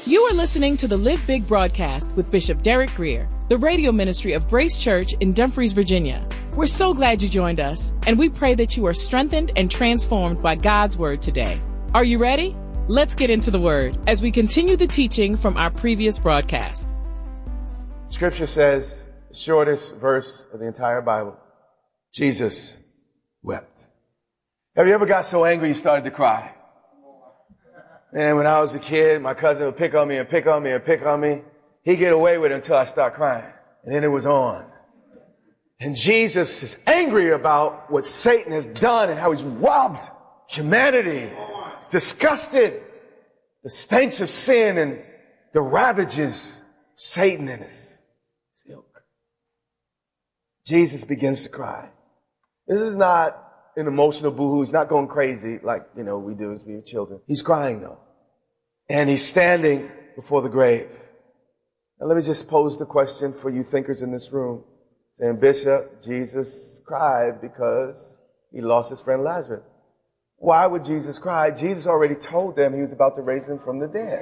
You are listening to the Live Big broadcast with Bishop Derek Grier, the radio ministry of Grace Church in Dumfries, Virginia. We're so glad you joined us, and we pray that you are strengthened and transformed by God's word today. Are you ready? Let's get into the word as we continue the teaching from our previous broadcast. Scripture says, the shortest verse of the entire Bible, Jesus wept. Have you ever got so angry you started to cry? Man, when I was a kid, my cousin would pick on me and pick on me and pick on me. He'd get away with it until I start crying. And then it was on. And Jesus is angry about what Satan has done and how he's robbed humanity. He's disgusted. The stench of sin and the ravages of Satan and his ilk. Jesus begins to cry. This is not an emotional boo-hoo. He's not going crazy like, we do as we were children. He's crying though. And he's standing before the grave. Now let me just pose the question for you thinkers in this room. Saying, Bishop, Jesus cried because he lost his friend Lazarus. Why would Jesus cry? Jesus already told them he was about to raise him from the dead.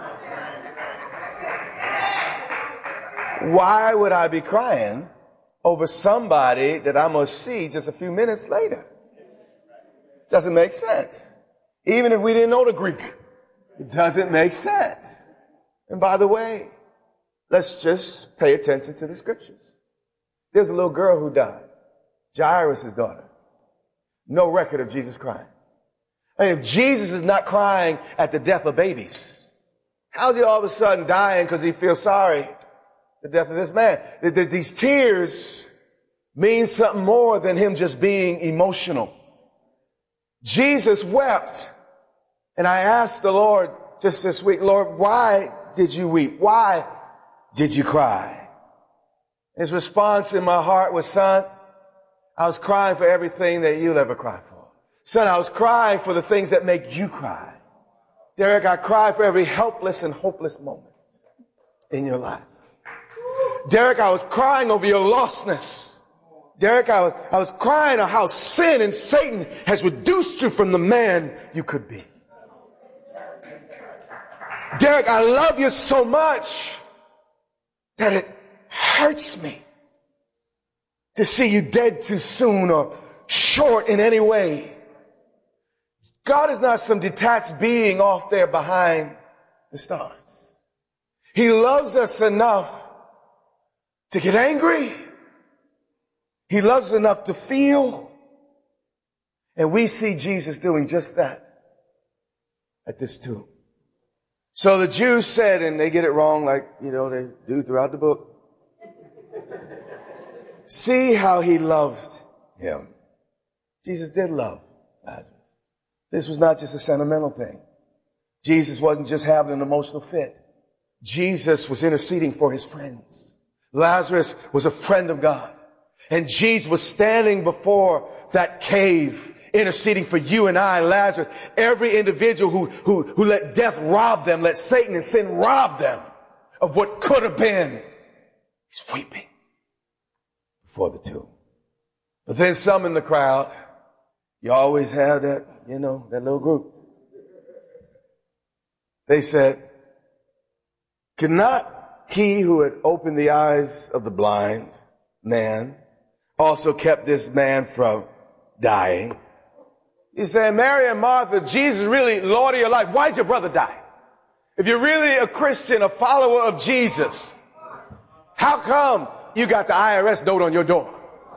Why would I be crying over somebody that I'm going to see just a few minutes later? Doesn't make sense. Even if we didn't know the Greek, it doesn't make sense. And by the way, let's just pay attention to the scriptures. There's a little girl who died, Jairus' daughter. No record of Jesus crying. I mean, if Jesus is not crying at the death of babies, how's he all of a sudden dying because he feels sorry for the death of this man? These tears mean something more than him just being emotional. Jesus wept. And I asked the Lord just this week, Lord, why did you weep? Why did you cry? His response in my heart was, son, I was crying for everything that you'll ever cry for. Son, I was crying for the things that make you cry. Derek, I cry for every helpless and hopeless moment in your life. Derek, I was crying over your lostness. Derek, I was crying on how sin and Satan has reduced you from the man you could be. Derek, I love you so much that it hurts me to see you dead too soon or short in any way. God is not some detached being off there behind the stars. He loves us enough to get angry. He loves us enough to feel. And we see Jesus doing just that at this tomb. So the Jews said, and they get it wrong like, they do throughout the book. See how he loved him. Jesus did love Lazarus. This was not just a sentimental thing. Jesus wasn't just having an emotional fit. Jesus was interceding for his friends. Lazarus was a friend of God. And Jesus was standing before that cave, interceding for you and I, Lazarus. Every individual who let death rob them, let Satan and sin rob them of what could have been. He's weeping before the tomb. But then some in the crowd, you always have that, that little group. They said, could not he who had opened the eyes of the blind man also kept this man from dying? You say, Mary and Martha, Jesus really Lord of your life. Why'd your brother die? If you're really a Christian, a follower of Jesus, how come you got the IRS note on your door?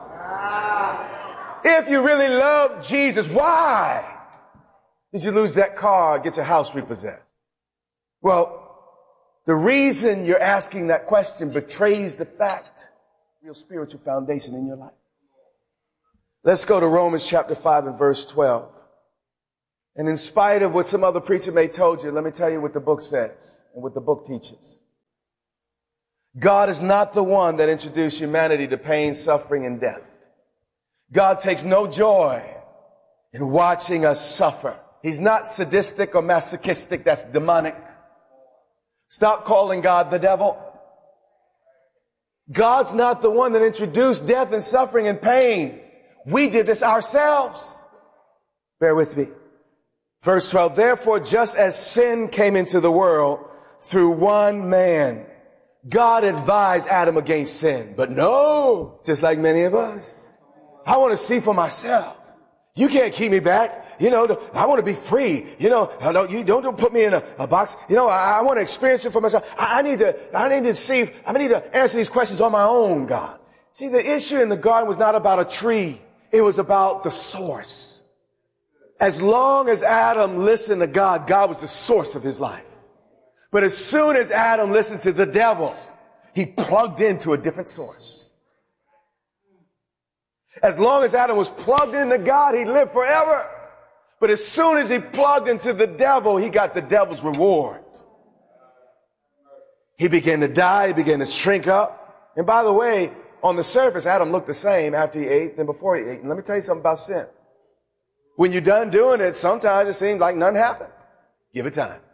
If you really love Jesus, why did you lose that car or get your house repossessed? Well, the reason you're asking that question betrays the fact, real spiritual foundation in your life. Let's go to Romans chapter 5 and verse 12. And in spite of what some other preacher may told you, let me tell you what the book says and what the book teaches. God is not the one that introduced humanity to pain, suffering, and death. God takes no joy in watching us suffer. He's not sadistic or masochistic. That's demonic. Stop calling God the devil. God's not the one that introduced death and suffering and pain. We did this ourselves. Bear with me. Verse 12, therefore, just as sin came into the world through one man. God advised Adam against sin, but no, just like many of us. I want to see for myself. You can't keep me back. I want to be free. Don't put me in a box. I want to experience it for myself. I need to answer these questions on my own, God. See, the issue in the garden was not about a tree. It was about the source. As long as Adam listened to God, God was the source of his life. But as soon as Adam listened to the devil, he plugged into a different source. As long as Adam was plugged into God, he lived forever. But as soon as he plugged into the devil, he got the devil's reward. He began to die. He began to shrink up. And by the way, on the surface, Adam looked the same after he ate than before he ate. And let me tell you something about sin. When you're done doing it, sometimes it seems like nothing happened. Give it time.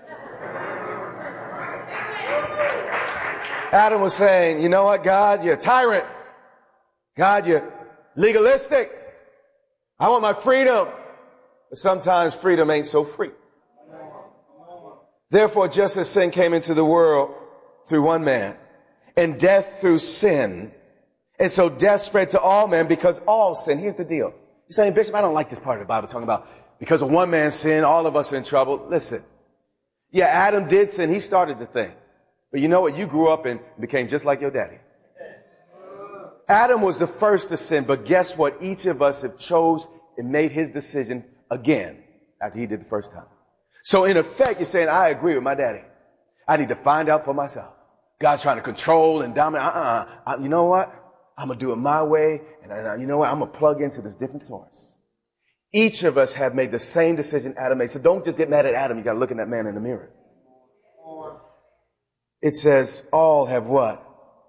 Adam was saying, you know what, God, you're a tyrant. God, you're legalistic. I want my freedom. But sometimes freedom ain't so free. Therefore, just as sin came into the world through one man, and death through sin, and so death spread to all men because all sin. Here's the deal. You're saying, Bishop, I don't like this part of the Bible talking about because of one man's sin, all of us are in trouble. Listen. Yeah, Adam did sin. He started the thing. But you know what? You grew up and became just like your daddy. Adam was the first to sin, but guess what? Each of us have chose and made his decision again after he did the first time. So in effect, you're saying, I agree with my daddy. I need to find out for myself. God's trying to control and dominate. You know what? I'm going to do it my way. And you know what? I'm going to plug into this different source. Each of us have made the same decision Adam made. So don't just get mad at Adam. You got to look at that man in the mirror. It says all have what?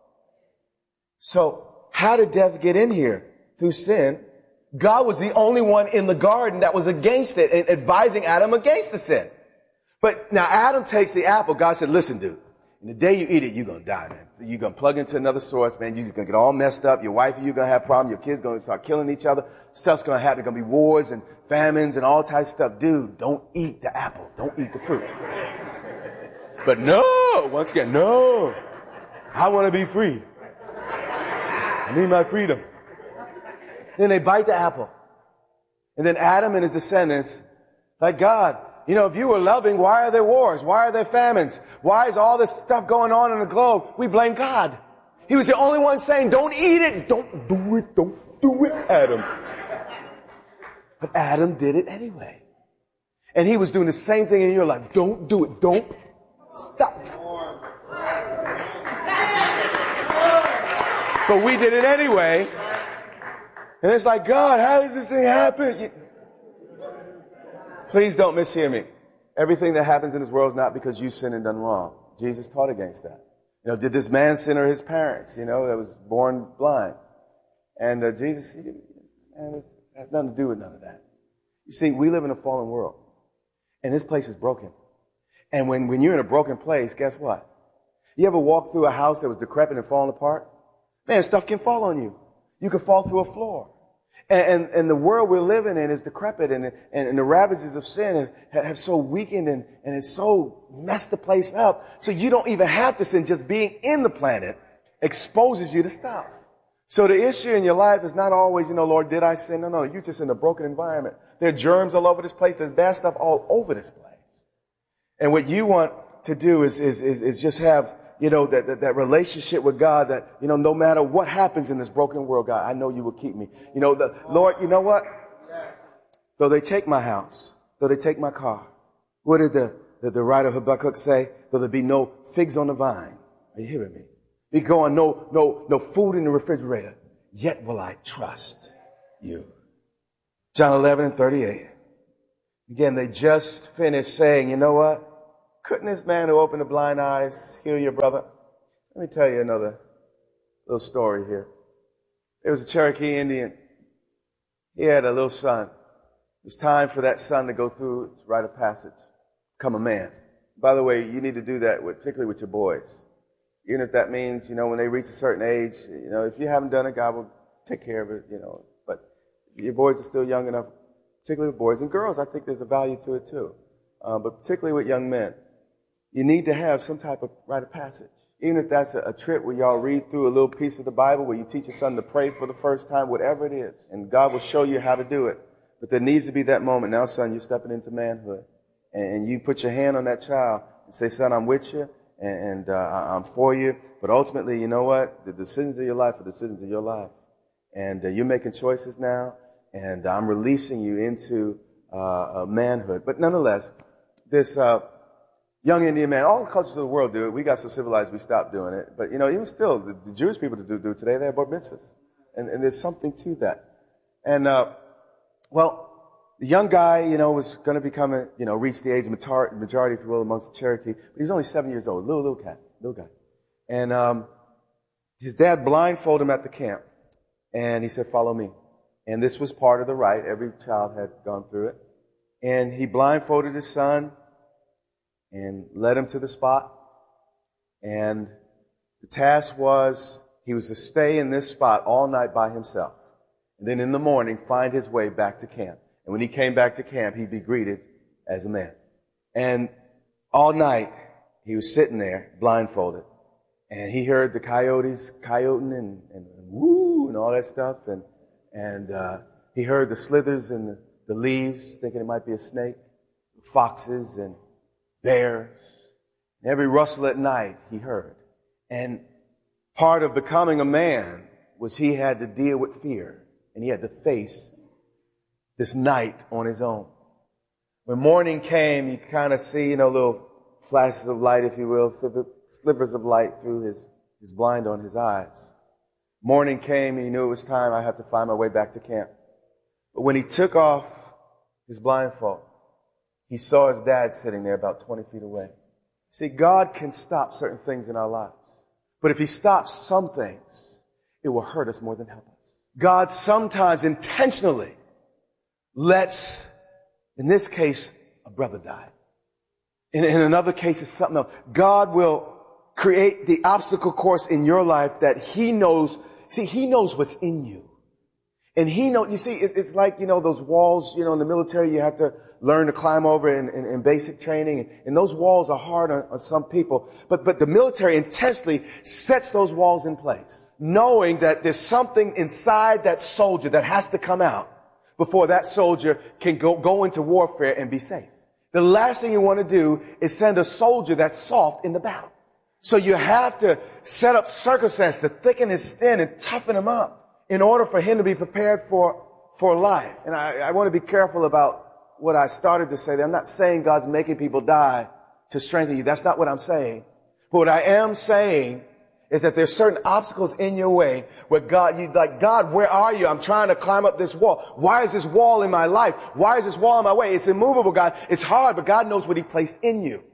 So how did death get in here? Through sin. God was the only one in the garden that was against it and advising Adam against the sin. But now Adam takes the apple. God said, listen, dude, and the day you eat it, you're going to die, man. You're going to plug into another source, man. You're just going to get all messed up. Your wife and you're going to have problems. Your kids going to start killing each other. Stuff's going to happen. There's going to be wars and famines and all types of stuff. Dude, don't eat the apple. Don't eat the fruit. But no, once again, no. I want to be free. I need my freedom. Then they bite the apple. And then Adam and his descendants, like God, if you were loving, why are there wars? Why are there famines? Why is all this stuff going on in the globe? We blame God. He was the only one saying, don't eat it. Don't do it. Don't do it, Adam. But Adam did it anyway. And he was doing the same thing in your life. Don't do it. Don't stop. But we did it anyway. And it's like, God, how does this thing happen? Please don't mishear me. Everything that happens in this world is not because you sinned and done wrong. Jesus taught against that. Did this man sin or his parents, that was born blind? And Jesus, it has nothing to do with none of that. You see, we live in a fallen world. And this place is broken. And when you're in a broken place, guess what? You ever walk through a house that was decrepit and falling apart? Man, stuff can fall on you. You can fall through a floor. And the world we're living in is decrepit, and the ravages of sin have so weakened and it's so messed the place up. So you don't even have to sin. Just being in the planet exposes you to stuff. So the issue in your life is not always, Lord, did I sin? No, you're just in a broken environment. There are germs all over this place. There's bad stuff all over this place. And what you want to do is just have that relationship with God that, no matter what happens in this broken world, God, I know you will keep me. Lord, you know what? Though they take my house, though they take my car, what did the writer Habakkuk say? Though there be no figs on the vine. Are you hearing me? Be going, no food in the refrigerator. Yet will I trust you. John 11:38. Again, they just finished saying, you know what? Couldn't this man who opened the blind eyes heal your brother? Let me tell you another little story here. There was a Cherokee Indian. He had a little son. It was time for that son to go through its rite of passage, become a man. By the way, you need to do that, particularly with your boys. Even if that means, when they reach a certain age, if you haven't done it, God will take care of it, But your boys are still young enough, particularly with boys and girls. I think there's a value to it too. But particularly with young men. you need to have some type of rite of passage. Even if that's a trip where y'all read through a little piece of the Bible, where you teach your son to pray for the first time, whatever it is. And God will show you how to do it. But there needs to be that moment. Now, son, you're stepping into manhood. And you put your hand on that child and say, son, I'm with you and I'm for you. But ultimately, you know what? The decisions of your life are decisions of your life. And you're making choices now. And I'm releasing you into manhood. But nonetheless, this young Indian man, all the cultures of the world do it. We got so civilized we stopped doing it. But, even still, the Jewish people do today, they have bar mitzvahs. And there's something to that. And, the young guy, was going to become reach the age of majority, if you will, amongst the Cherokee. But he was only 7 years old, little guy. And his dad blindfolded him at the camp. And he said, follow me. And this was part of the rite. Every child had gone through it. And he blindfolded his son and led him to the spot. And the task was, he was to stay in this spot all night by himself. And then in the morning, find his way back to camp. And when he came back to camp, he'd be greeted as a man. And all night, he was sitting there, blindfolded. And he heard the coyotes coyoting and woo and all that stuff. And he heard the slithers in the leaves, thinking it might be a snake, foxes and bears. And every rustle at night he heard. And part of becoming a man was he had to deal with fear. And he had to face this night on his own. When morning came, you kind of see, little flashes of light, if you will, slivers of light through his blind on his eyes. Morning came, and he knew it was time. I have to find my way back to camp. But when he took off his blindfold, he saw his dad sitting there about 20 feet away. See, God can stop certain things in our lives. But if he stops some things, it will hurt us more than help us. God sometimes intentionally lets, in this case, a brother die. In another case, it's something else. God will create the obstacle course in your life that he knows. See, he knows what's in you. And he knows, you see, it's like, those walls, in the military, you have to learn to climb over in basic training. And those walls are hard on some people. But the military intentionally sets those walls in place, knowing that there's something inside that soldier that has to come out before that soldier can go into warfare and be safe. The last thing you want to do is send a soldier that's soft in the battle. So you have to set up circumstance to thicken his skin and toughen him up in order for him to be prepared for life. And I want to be careful about what I started to say there. I'm not saying God's making people die to strengthen you. That's not what I'm saying. But what I am saying is that there's certain obstacles in your way where God, where are you? I'm trying to climb up this wall. Why is this wall in my life? Why is this wall in my way? It's immovable, God. It's hard, but God knows what he placed in you.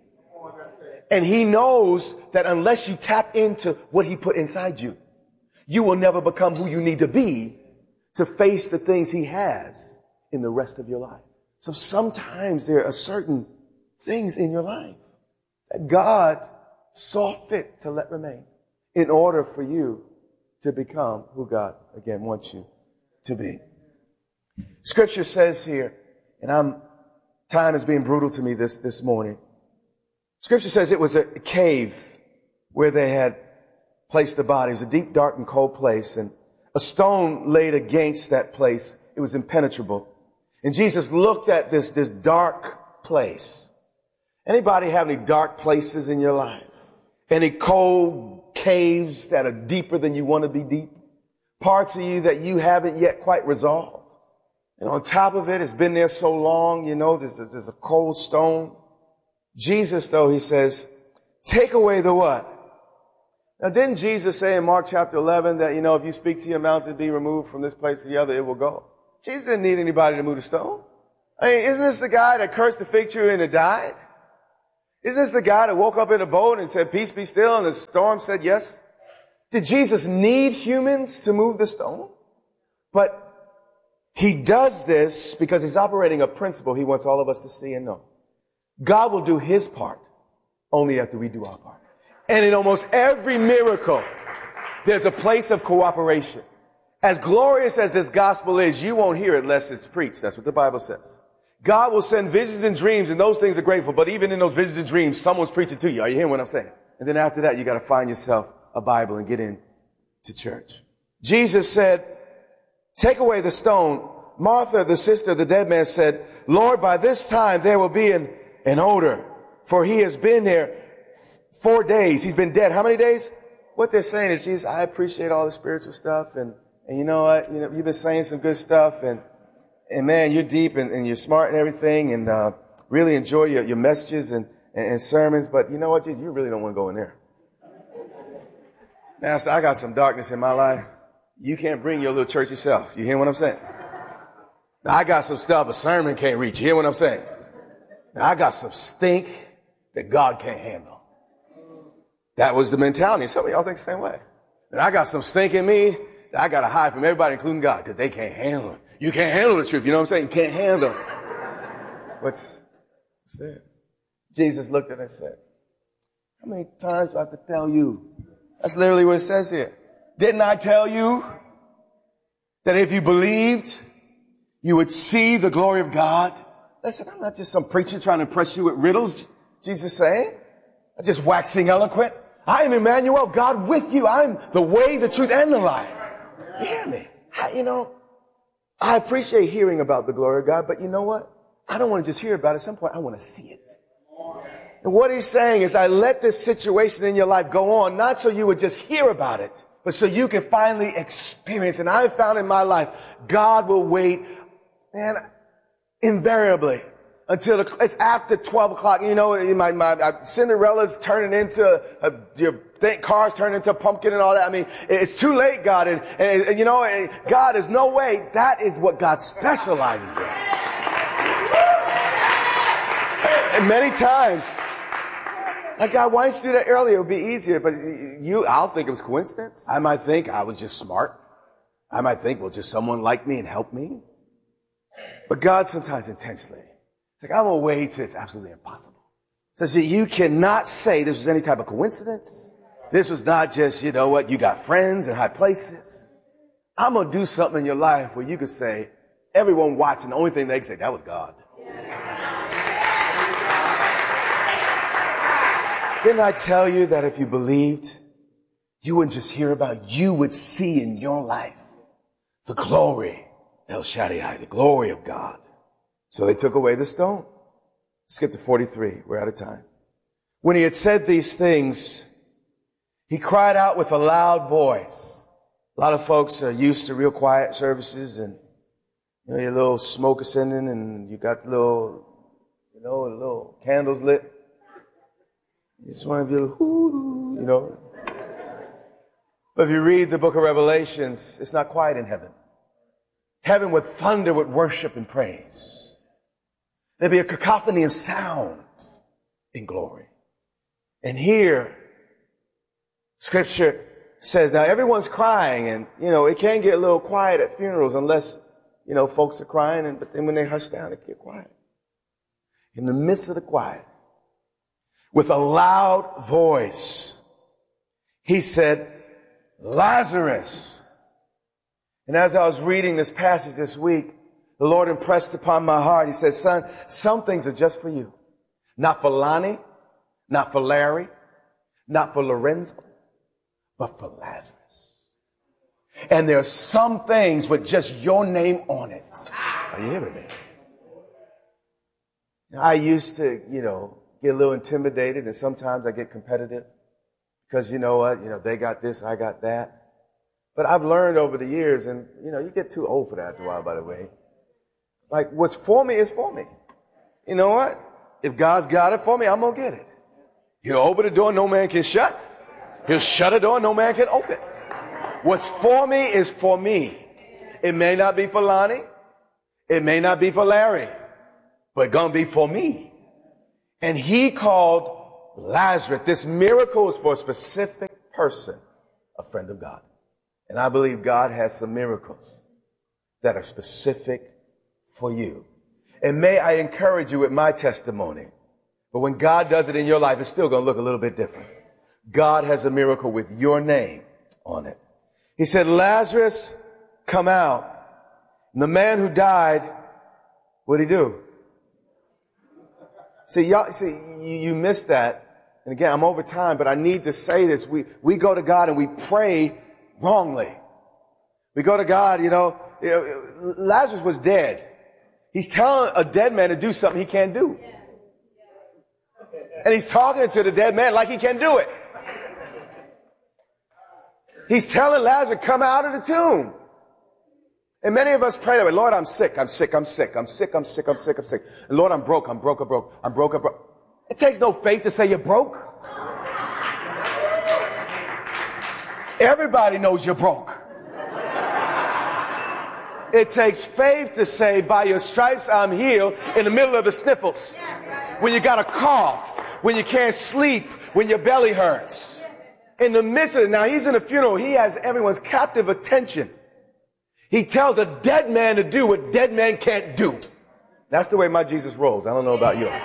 And he knows that unless you tap into what he put inside you, you will never become who you need to be to face the things he has in the rest of your life. So sometimes there are certain things in your life that God saw fit to let remain in order for you to become who God, again, wants you to be. Scripture says here, and time is being brutal to me this morning. Scripture says it was a cave where they had placed the body. It was a deep, dark, and cold place, and a stone laid against that place. It was impenetrable. And Jesus looked at this dark place. Anybody have any dark places in your life? Any cold caves that are deeper than you want to be deep? Parts of you that you haven't yet quite resolved? And on top of it, it's been there so long, there's a cold stone. Jesus, though, he says, take away the what? Now, didn't Jesus say in Mark chapter 11 that, if you speak to your mountain, be removed from this place to the other, it will go? Jesus didn't need anybody to move the stone. Isn't this the guy that cursed the fig tree and it died? Isn't this the guy that woke up in a boat and said, peace be still, and the storm said yes? Did Jesus need humans to move the stone? But he does this because he's operating a principle he wants all of us to see and know. God will do his part only after we do our part. And in almost every miracle, there's a place of cooperation. As glorious as this gospel is, you won't hear it unless it's preached. That's what the Bible says. God will send visions and dreams, and those things are grateful. But even in those visions and dreams, someone's preaching to you. Are you hearing what I'm saying? And then after that, you got to find yourself a Bible and get in to church. Jesus said, take away the stone. Martha, the sister of the dead man, said, Lord, by this time there will be an odor, for he has been there 4 days. He's been dead. How many days? What they're saying is, Jesus, I appreciate all the spiritual stuff, and you know what? You know, you've been saying some good stuff, and man, you're deep and you're smart and everything, and really enjoy your messages and sermons, but you know what, Jesus, you really don't want to go in there. Master, I got some darkness in my life. You can't bring your little church yourself. You hear what I'm saying? Now, I got some stuff a sermon can't reach. You hear what I'm saying? Now, I got some stink that God can't handle. That was the mentality. Some of y'all think the same way. And I got some stink in me that I got to hide from everybody, including God, because they can't handle it. You can't handle the truth. You know what I'm saying? You can't handle it. What's it? Jesus looked at her and said, how many times do I have to tell you? That's literally what it says here. Didn't I tell you that if you believed, you would see the glory of God? Listen, I'm not just some preacher trying to impress you with riddles, Jesus saying. I'm just waxing eloquent. I am Emmanuel, God with you. I'm the way, the truth, and the life. You hear me? I appreciate hearing about the glory of God, but you know what? I don't want to just hear about it. At some point, I want to see it. And what he's saying is, I let this situation in your life go on, not so you would just hear about it, but so you can finally experience. And I found in my life, God will wait, man, invariably until it's after 12 o'clock. You know, my Cinderella's turning into cars turning into a pumpkin and all that. I mean, it's too late, God. And you know, God is no way. That is what God specializes in. And many times, like, God, why didn't you do that earlier? It would be easier. But I'll think it was coincidence. I might think I was just smart. I might think, well, just someone liked me and helped me. But God sometimes intentionally, it's like, I'm going to wait till it's absolutely impossible. So see, you cannot say this was any type of coincidence. This was not just, you know what, you got friends in high places. I'm going to do something in your life where you could say, everyone watching, the only thing they can say, that was God. Didn't I tell you that if you believed, you wouldn't just hear about it, you would see in your life the glory, El Shaddai, the glory of God. So they took away the stone. Skip to 43. We're out of time. When he had said these things, he cried out with a loud voice. A lot of folks are used to real quiet services, and you know, your little smoke ascending, and you got the little candles lit. You just want to be a little, you know. But if you read the book of Revelations, it's not quiet in heaven. Heaven would thunder with worship and praise. There'd be a cacophony of sound in glory. And here, Scripture says, now everyone's crying, and, you know, it can get a little quiet at funerals unless, you know, folks are crying, but then when they hush down, it get quiet. In the midst of the quiet, with a loud voice, he said, Lazarus. And as I was reading this passage this week, the Lord impressed upon my heart. He said, son, some things are just for you. Not for Lonnie, not for Larry, not for Lorenzo, but for Lazarus. And there are some things with just your name on it. Are you hearing me? I used to, you know, get a little intimidated, and sometimes I get competitive because you know what, you know, they got this, I got that. But I've learned over the years, and you know, you get too old for that after a while, by the way. Like, what's for me is for me. You know what? If God's got it for me, I'm going to get it. He'll open the door no man can shut. He'll shut a door no man can open. What's for me is for me. It may not be for Lonnie. It may not be for Larry. But it's going to be for me. And he called Lazarus. This miracle is for a specific person, a friend of God. And I believe God has some miracles that are specific for you. And may I encourage you with my testimony. But when God does it in your life, it's still going to look a little bit different. God has a miracle with your name on it. He said, Lazarus, come out. And the man who died, what'd he do? You missed that. And again, I'm over time, but I need to say this. We go to God and we pray wrongly. We go to God, Lazarus was dead. He's telling a dead man to do something he can't do. And he's talking to the dead man like he can do it. He's telling Lazarus, come out of the tomb. And many of us pray that way. Lord, I'm sick. And Lord, I'm broke. It takes no faith to say you're broke. Everybody knows you're broke. It takes faith to say, by your stripes I'm healed, in the middle of the sniffles. When you got a cough, when you can't sleep, when your belly hurts. In the midst of it, now he's in a funeral, he has everyone's captive attention. He tells a dead man to do what dead man can't do. That's the way my Jesus rolls. I don't know about yours.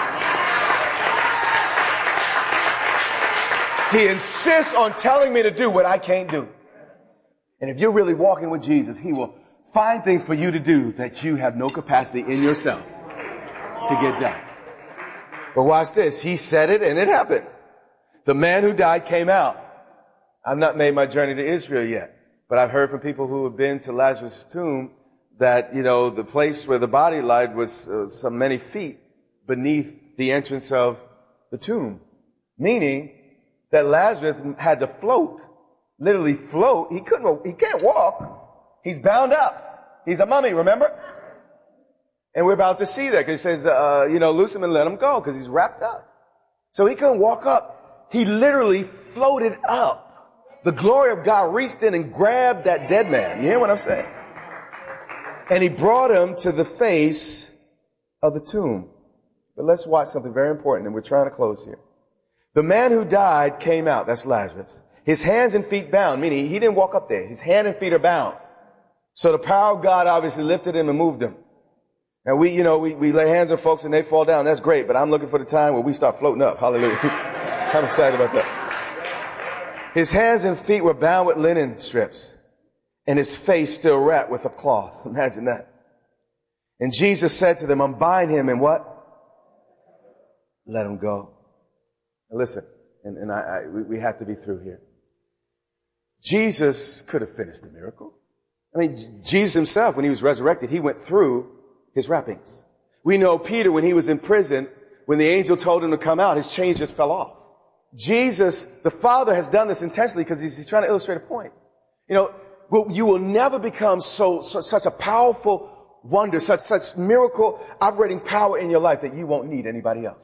He insists on telling me to do what I can't do. And if you're really walking with Jesus, he will find things for you to do that you have no capacity in yourself to get done. But watch this. He said it and it happened. The man who died came out. I've not made my journey to Israel yet, but I've heard from people who have been to Lazarus' tomb that, the place where the body lied was some many feet beneath the entrance of the tomb. Meaning that Lazarus had to float, literally float. He can't walk. He's bound up. He's a mummy, remember? And we're about to see that because he says, loose him and let him go because he's wrapped up. So he couldn't walk up. He literally floated up. The glory of God reached in and grabbed that dead man. You hear what I'm saying? And he brought him to the face of the tomb. But let's watch something very important, and we're trying to close here. The man who died came out. That's Lazarus. His hands and feet bound, meaning he didn't walk up there. His hand and feet are bound. So the power of God obviously lifted him and moved him. And we lay hands on folks and they fall down. That's great. But I'm looking for the time where we start floating up. Hallelujah. I'm excited about that. His hands and feet were bound with linen strips and his face still wrapped with a cloth. Imagine that. And Jesus said to them, unbind him and what? Let him go. Now listen, we have to be through here. Jesus could have finished the miracle. I mean, Jesus himself, when he was resurrected, he went through his wrappings. We know Peter, when he was in prison, when the angel told him to come out, his chains just fell off. Jesus, the Father, has done this intentionally because he's trying to illustrate a point. You will never become such a powerful wonder, such miracle operating power in your life that you won't need anybody else.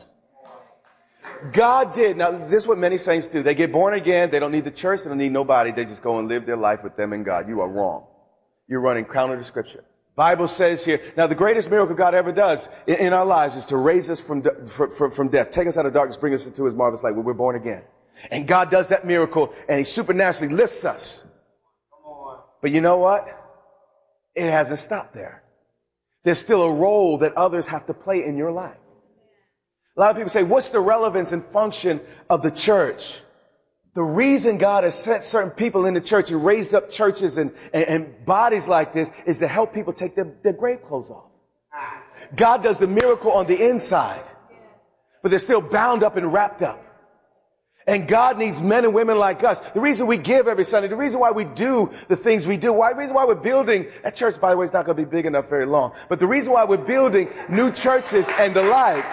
God did. Now, this is what many saints do. They get born again. They don't need the church. They don't need nobody. They just go and live their life with them and God. You are wrong. You're running counter to Scripture. Bible says here, now the greatest miracle God ever does in our lives is to raise us from death, take us out of darkness, bring us into his marvelous light when we're born again. And God does that miracle and he supernaturally lifts us. But you know what? It hasn't stopped there. There's still a role that others have to play in your life. A lot of people say, what's the relevance and function of the church? The reason God has sent certain people in the church and raised up churches and bodies like this is to help people take their grave clothes off. God does the miracle on the inside, but they're still bound up and wrapped up. And God needs men and women like us. The reason we give every Sunday, the reason why we do the things we do, the reason why we're building, that church, by the way, is not going to be big enough very long, but the reason why we're building new churches and the like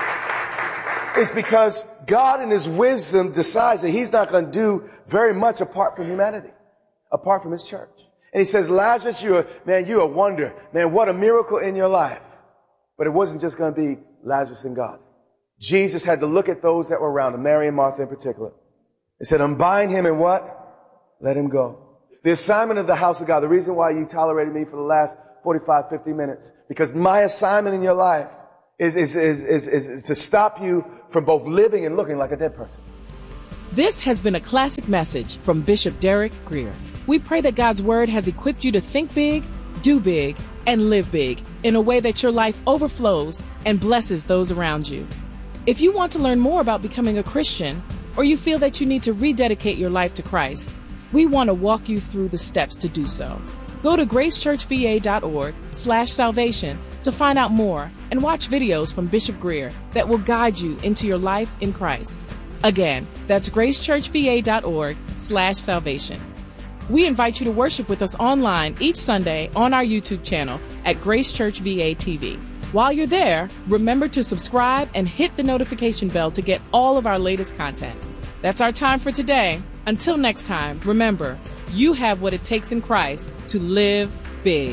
is because God in his wisdom decides that he's not going to do very much apart from humanity, apart from his church. And he says, Lazarus, you're a wonder. Man, what a miracle in your life. But it wasn't just going to be Lazarus and God. Jesus had to look at those that were around him, Mary and Martha in particular. He said, unbind him and what? Let him go. The assignment of the house of God, the reason why you tolerated me for the last 45, 50 minutes, because my assignment in your life is to stop you from both living and looking like a dead person. This has been a classic message from Bishop Derek Grier. We pray that God's word has equipped you to think big, do big, and live big in a way that your life overflows and blesses those around you. If you want to learn more about becoming a Christian, or you feel that you need to rededicate your life to Christ, we want to walk you through the steps to do so. Go to gracechurchva.org/salvation to find out more and watch videos from Bishop Greer that will guide you into your life in Christ. Again, that's gracechurchva.org/salvation. We invite you to worship with us online each Sunday on our YouTube channel at Grace Church VA TV. While you're there, remember to subscribe and hit the notification bell to get all of our latest content. That's our time for today. Until next time, remember, you have what it takes in Christ to live big.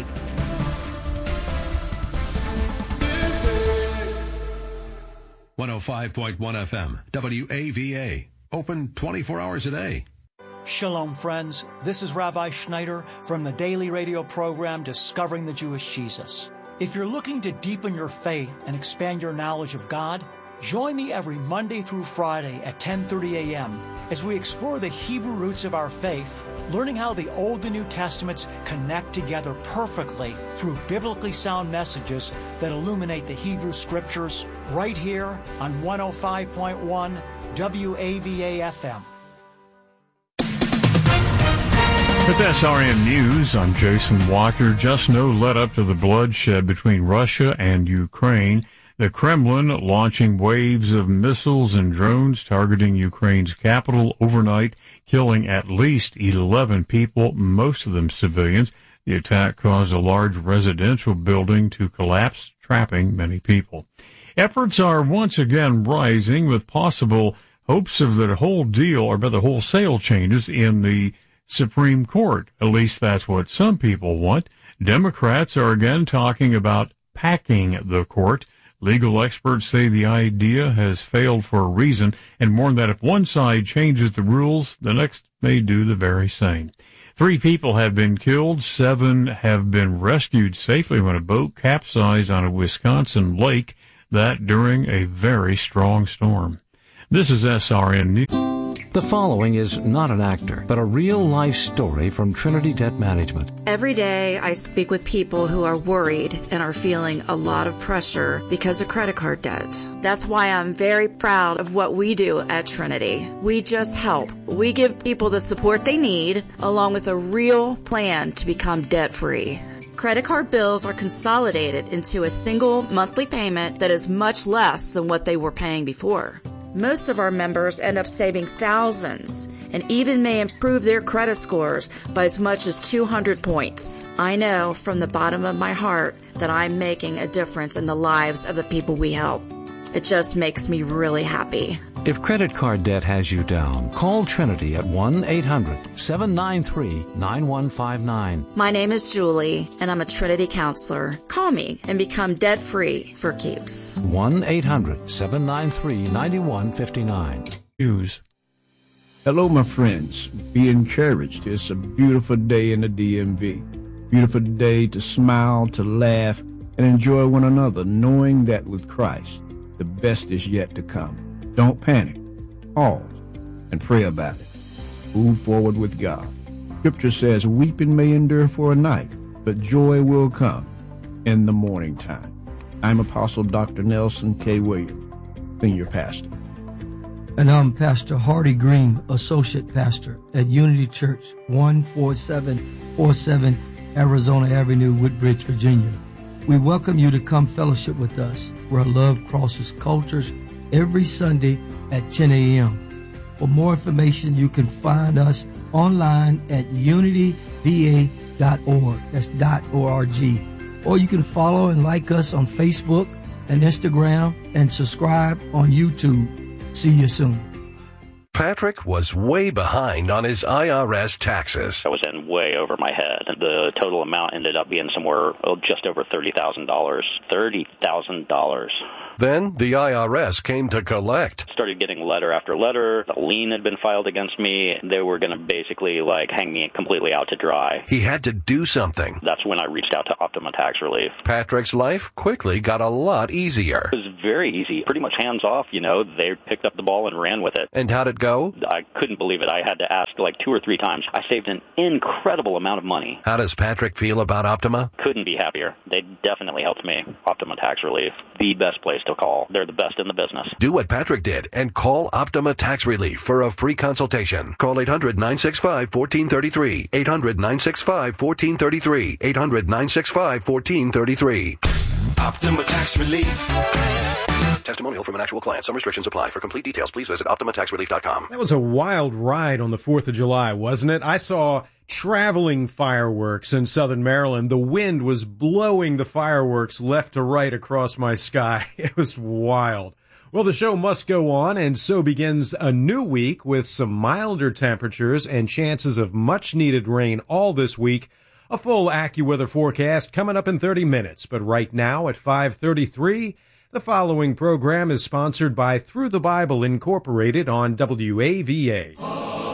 .1 FM, WAVA, open 24 hours a day. Shalom, friends. This is Rabbi Schneider from the daily radio program Discovering the Jewish Jesus. If you're looking to deepen your faith and expand your knowledge of God, join me every Monday through Friday at 10:30 a.m. as we explore the Hebrew roots of our faith, learning how the Old and New Testaments connect together perfectly through biblically sound messages that illuminate the Hebrew Scriptures, right here on 105.1 WAVA FM. With SRN News, I'm Jason Walker. Just no let up to the bloodshed between Russia and Ukraine. The Kremlin launching waves of missiles and drones targeting Ukraine's capital overnight, killing at least 11 people, most of them civilians. The attack caused a large residential building to collapse, trapping many people. Efforts are once again rising with possible hopes of the whole deal, or rather wholesale changes in the Supreme Court. At least that's what some people want. Democrats are again talking about packing the court. Legal experts say the idea has failed for a reason and warn that if one side changes the rules, the next may do the very same. 3 people have been killed. 7 have been rescued safely when a boat capsized on a Wisconsin lake, that during a very strong storm. This is SRN News. The following is not an actor, but a real-life story from Trinity Debt Management. Every day I speak with people who are worried and are feeling a lot of pressure because of credit card debt. That's why I'm very proud of what we do at Trinity. We just help. We give people the support they need, along with a real plan to become debt-free. Credit card bills are consolidated into a single monthly payment that is much less than what they were paying before. Most of our members end up saving thousands and even may improve their credit scores by as much as 200 points. I know from the bottom of my heart that I'm making a difference in the lives of the people we help. It just makes me really happy. If credit card debt has you down, call Trinity at 1-800-793-9159. My name is Julie, and I'm a Trinity counselor. Call me and become debt-free for keeps. 1-800-793-9159. News. Hello, my friends. Be encouraged. It's a beautiful day in the DMV. Beautiful day to smile, to laugh, and enjoy one another, knowing that with Christ, the best is yet to come. Don't panic. Pause and pray about it. Move forward with God. Scripture says, weeping may endure for a night, but joy will come in the morning time. I'm Apostle Dr. Nelson K. Williams, Senior Pastor. And I'm Pastor Hardy Green, Associate Pastor at Unity Church, 14747 Arizona Avenue, Woodbridge, Virginia. We welcome you to come fellowship with us, where love crosses cultures, every Sunday at 10 a.m. For more information, you can find us online at unityva.org. That's .org. Or you can follow and like us on Facebook and Instagram and subscribe on YouTube. See you soon. Patrick was way behind on his IRS taxes. I was in way over my head. The total amount ended up being somewhere just over $30,000. $30,000. Then the IRS came to collect. Started getting letter after letter. A lien had been filed against me. They were going to basically hang me completely out to dry. He had to do something. That's when I reached out to Optima Tax Relief. Patrick's life quickly got a lot easier. It was very easy, pretty much hands off. They picked up the ball and ran with it. And how'd it go? I couldn't believe it. I had to ask 2 or 3 times. I saved an incredible amount of money. How does Patrick feel about Optima? Couldn't be happier. They definitely helped me. Optima Tax Relief, the best place to call. They're the best in the business. Do what Patrick did and call Optima Tax Relief for a free consultation. Call 800-965-1433. 800-965-1433. 800-965-1433. Optima Tax Relief. Testimonial from an actual client. Some restrictions apply. For complete details, please visit OptimaTaxRelief.com. That was a wild ride on the 4th of July, wasn't it? I saw traveling fireworks in southern Maryland. The wind was blowing the fireworks left to right across my sky. It was wild. Well, the show must go on, and so begins a new week with some milder temperatures and chances of much-needed rain all this week. A full AccuWeather forecast coming up in 30 minutes. But right now at 5:33, the following program is sponsored by Through the Bible Incorporated on WAVA.